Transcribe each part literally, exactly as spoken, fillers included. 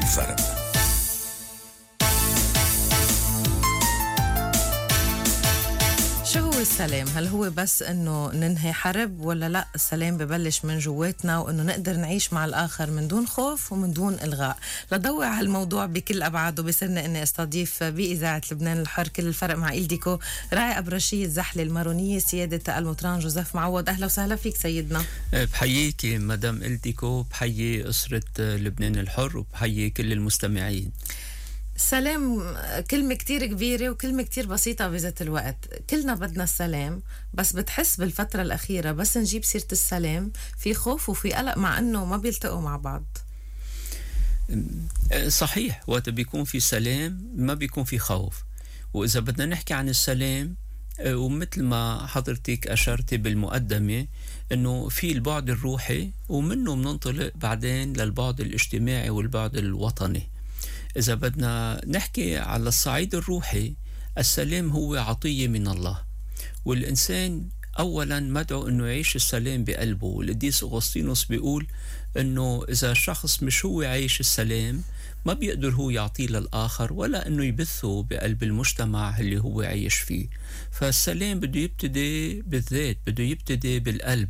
الفرق. شو هو السلام؟ هل هو بس انه ننهي حرب، ولا لا السلام ببلش من جواتنا وانه نقدر نعيش مع الاخر من دون خوف ومن دون الغاء؟ لضوع على الموضوع بكل ابعاده بسرنا اني استضيف باذاعه لبنان الحر كل الفرق مع إلديكو راعي ابرشيه زحله المارونيه سياده المطران جوزيف معوض. اهلا وسهلا فيك سيدنا. بحييكي مدام إلديكو، بحيي اسره لبنان الحر وبحيي كل المستمعين. السلام كلمة كتير كبيرة وكلمة كتير بسيطة بذات الوقت. كلنا بدنا السلام، بس بتحس بالفترة الأخيرة بس نجيب سيرة السلام في خوف وفي قلق، مع أنه ما بيلتقوا مع بعض. صحيح، وقت بيكون في سلام ما بيكون في خوف. وإذا بدنا نحكي عن السلام، ومثل ما حضرتك أشرتي بالمقدمة أنه في البعد الروحي ومنه مننطلق بعدين للبعد الاجتماعي والبعد الوطني. إذا بدنا نحكي على الصعيد الروحي، السلام هو عطية من الله، والإنسان أولا مدعو أنه يعيش السلام بقلبه. والقديس أغسطينوس بيقول أنه إذا الشخص مش هو عايش السلام ما بيقدر هو يعطيه للآخر، ولا أنه يبثه بقلب المجتمع اللي هو عايش فيه. فالسلام بده يبتدي بالذات، بده يبتدي بالقلب.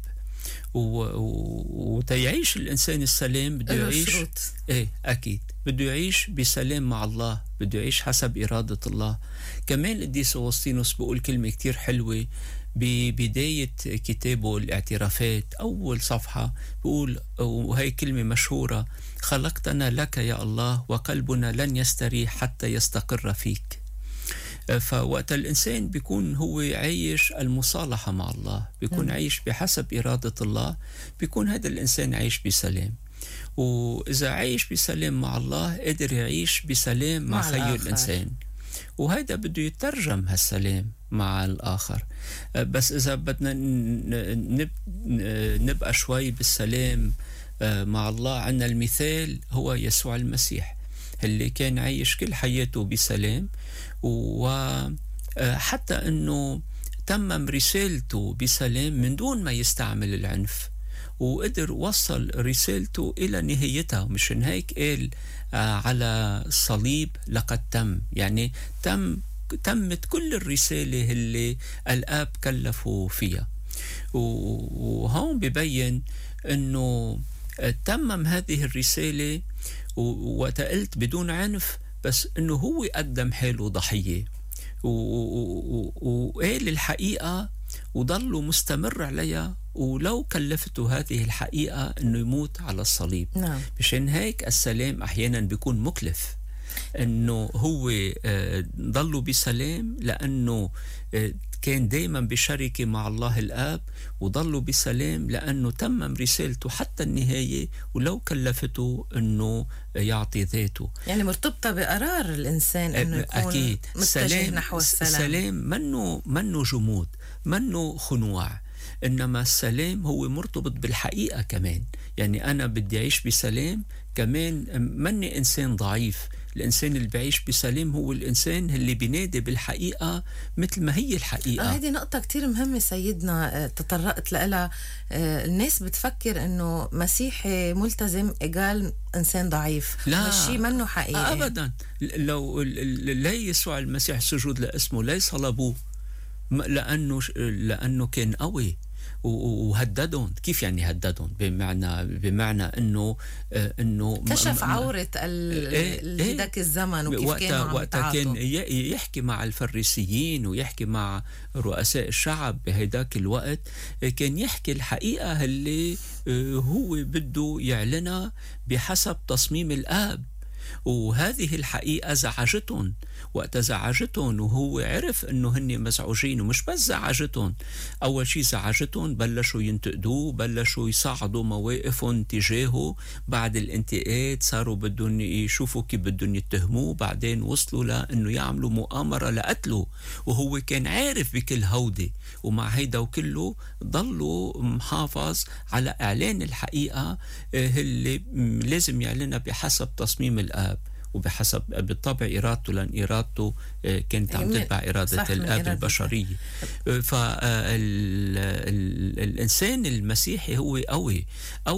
وتيعيش الإنسان السلام بده يعيش إيه أكيد بده يعيش بسلام مع الله، بده يعيش حسب إرادة الله. كمان القديس أغسطينوس بيقول كلمة كتير حلوة ببداية كتابه الاعترافات، أول صفحة بيقول، وهي كلمة مشهورة: خلقتنا لك يا الله وقلبنا لن يستريح حتى يستقر فيك. فوقت الإنسان بيكون هو عايش المصالحة مع الله، بيكون عايش بحسب إرادة الله، بيكون هذا الإنسان عايش بسلام. وإذا عايش بسلام مع الله قدر يعيش بسلام مع, مع خير الإنسان، وهذا بده يترجم هالسلام مع الآخر. بس إذا بدنا نب... نبقى شوي بالسلام مع الله، عنا المثال هو يسوع المسيح اللي كان عايش كل حياته بسلام، وحتى أنه تمم رسالته بسلام من دون ما يستعمل العنف، وقدر وصل رسالته إلى نهايتها. مشان هيك قال على الصليب لقد تم، يعني تم تمت كل الرسالة اللي الآب كلفه فيها. وهون ببين أنه تمم هذه الرسالة وتقلت بدون عنف، بس أنه هو قدم حاله ضحية وقال الحقيقة وضلوا مستمر عليها، ولو كلفته هذه الحقيقة أنه يموت على الصليب. نعم. مشان هيك السلام أحيانا بيكون مكلف، أنه هو ضلوا بسلام لأنه كان دايما بشركة مع الله الآب، وضلوا بسلام لأنه تمم رسالته حتى النهاية ولو كلفته أنه يعطي ذاته. يعني مرتبطة بقرار الإنسان أنه يكون أكيد. متجه سلام نحو السلام. سلام منه, منه جمود، منه خنوع، إنما السلام هو مرتبط بالحقيقة كمان. يعني أنا بدي أعيش بسلام كمان، مني إنسان ضعيف. الإنسان اللي بيعيش بسلام هو الإنسان اللي بينادي بالحقيقة مثل ما هي الحقيقة. آه هذه نقطة كتير مهمة سيدنا، تطرقت لها. آه الناس بتفكر إنه مسيحي ملتزم إقال إنسان ضعيف. لا، الشيء منه حقيقي أبدا. لو لا يسوع المسيح سجود لاسمه لا صلبوه، لأنه لأنه كان قوي وهددهم. كيف يعني هددهم؟ بمعنى بمعنى انه انه كشف عورة ذاك الزمن، وكيف كانوا عم وقتها كان يحكي مع الفريسيين ويحكي مع رؤساء الشعب بهداك الوقت، كان يحكي الحقيقة اللي هو بده يعلنها بحسب تصميم الآب. وهذه الحقيقة زعجتهم. وقت زعجتهم وهو عرف انه هن مزعوجين، ومش بس زعجتهم، اول شيء زعجتهم بلشوا ينتقدوه، بلشوا يصعدوا مواقفهم تجاهه. بعد الانتقاد صاروا بدهم يشوفوا كيف بدهم يتهموه، بعدين وصلوا لانه يعملوا مؤامرة لقتله، وهو كان عارف بكل هودي. ومع هيدا وكله ضلوا محافظ على اعلان الحقيقة اللي لازم يعلنها بحسب تصميم الآب وبحسب بالطبع إرادته، لأن إرادته كانت عم تتبع إرادة الآب البشرية. فالإنسان المسيحي هو قوي.